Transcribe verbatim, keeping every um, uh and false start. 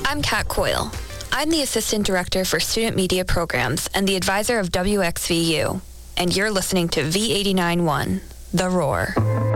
I'm Kat Coyle. I'm the Assistant Director for Student Media Programs and the advisor of W X V U. And you're listening to V eighty-nine point one, The Roar.